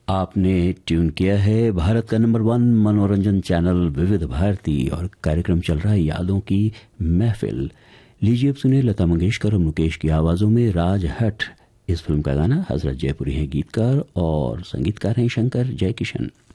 आपने ट्यून किया है भारत का नंबर 1 मनोरंजन चैनल विविध भारती और कार्यक्रम चल रहा है यादों की महफिल। लीजिए अब सुनिए लता मंगेशकर और मुकेश की आवाजों में राज हट इस फिल्म का गाना। हजरत जयपुरी हैं गीतकार और संगीतकार हैं शंकर जयकिशन।